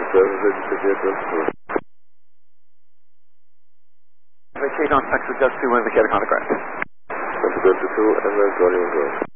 Vacate on Texas Jet 2 indicator contact. Delta 2, MS volume go.